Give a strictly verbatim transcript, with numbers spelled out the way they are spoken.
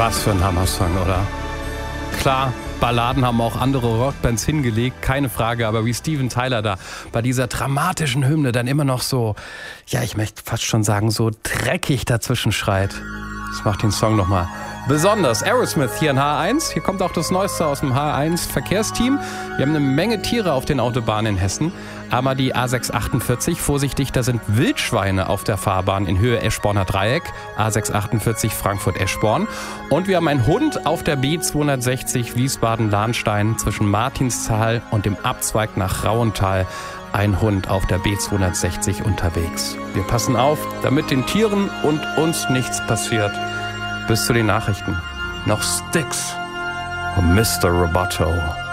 Was für ein Hammer-Song, oder? Klar, Balladen haben auch andere Rockbands hingelegt, keine Frage, aber wie Steven Tyler da bei dieser dramatischen Hymne dann immer noch so, ja, ich möchte fast schon sagen, so dreckig dazwischen schreit. Das macht den Song nochmal besonders. Aerosmith hier in H eins. Hier kommt auch das Neueste aus dem H eins Verkehrsteam. Wir haben eine Menge Tiere auf den Autobahnen in Hessen. Aber die A sechs achtundvierzig, vorsichtig, da sind Wildschweine auf der Fahrbahn in Höhe Eschborner Dreieck. A sechs achtundvierzig Frankfurt-Eschborn. Und wir haben einen Hund auf der B zweihundertsechzig Wiesbaden-Lahnstein zwischen Martinsthal und dem Abzweig nach Rauental. Ein Hund auf der B zweihundertsechzig unterwegs. Wir passen auf, damit den Tieren und uns nichts passiert. Bis zu den Nachrichten. Noch Styx und Mister Roboto.